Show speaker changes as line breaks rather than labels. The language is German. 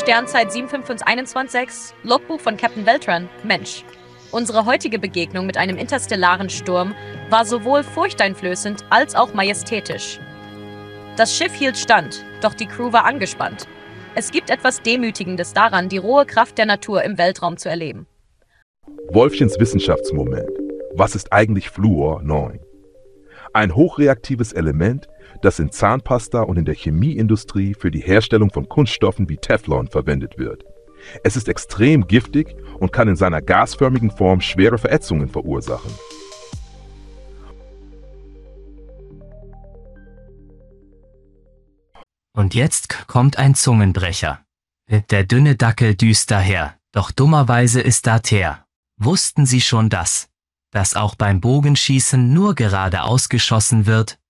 Sternzeit 755116, Logbuch von Captain Beltran, Mensch. Unsere heutige Begegnung mit einem interstellaren Sturm war sowohl furchteinflößend als auch majestätisch. Das Schiff hielt stand, doch die Crew war angespannt. Es gibt etwas Demütigendes daran, die rohe Kraft der Natur im Weltraum zu erleben.
Wolfchens Wissenschaftsmoment. Was ist eigentlich Fluor 9? Ein hochreaktives Element, das in Zahnpasta und in der Chemieindustrie für die Herstellung von Kunststoffen wie Teflon verwendet wird. Es ist extrem giftig und kann in seiner gasförmigen Form schwere Verätzungen verursachen.
Und jetzt kommt ein Zungenbrecher. Der dünne Dackel düst daher, doch dummerweise ist da Teer. Wussten Sie schon das? Dass auch beim Bogenschießen nur geradeaus geschossen wird?